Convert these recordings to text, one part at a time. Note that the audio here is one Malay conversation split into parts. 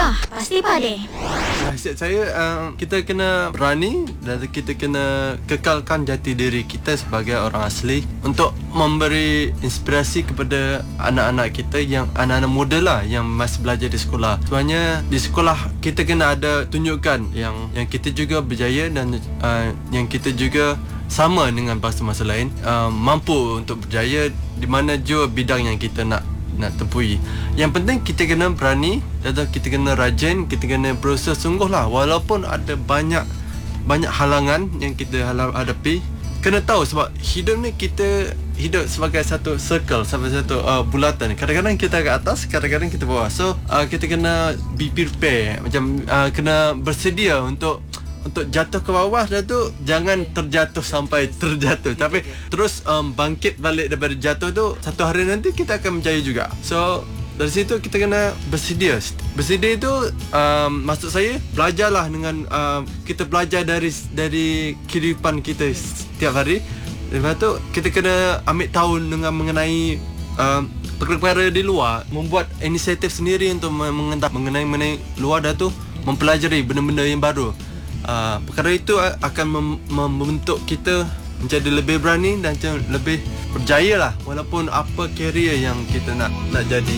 Dah, pasti pade. Nasihat saya, kita kena berani dan kita kena kekalkan jati diri kita sebagai orang asli untuk memberi inspirasi kepada anak-anak kita yang anak-anak muda lah yang masih belajar di sekolah. Sebenarnya di sekolah kita kena ada tunjukkan yang kita juga berjaya dan yang kita juga sama dengan bangsa-bangsa lain, mampu untuk berjaya di mana jua bidang yang kita nak tempuhi. Yang penting kita kena berani dan kita kena rajin, kita kena berusaha sungguhlah walaupun ada banyak halangan yang kita hadapi. Kena tahu sebab hidup ni kita hidup sebagai satu circle, sebagai satu bulatan. Kadang-kadang kita ke atas, kadang-kadang kita bawah. So kita kena be prepare, macam kena bersedia untuk jatuh ke bawah dan tu jangan terjatuh sampai terjatuh, tapi terus bangkit balik daripada jatuh tu. Satu hari nanti kita akan berjaya juga. So dari situ kita kena bersedia. Bersedia itu maksud saya belajarlah dengan kita belajar dari kehidupan kita setiap hari. Lepas tu kita kena ambil tahu dengan mengenai perkara-perkara di luar, membuat inisiatif sendiri untuk mengenai luar dan tu mempelajari benda-benda yang baru. Perkara itu akan membentuk kita menjadi lebih berani dan lebih berjaya lah walaupun apa karier yang kita nak jadi.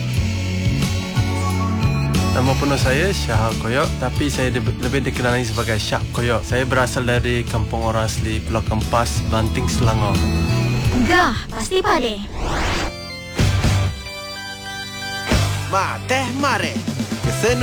Nama penuh saya Syahal Koyok, tapi saya lebih dikenali sebagai Syah Koyok. Saya berasal dari kampung orang asli Pulau Kempas, Banting, Selangor. Dah, pasti pade. Ma teh mare. Kesenu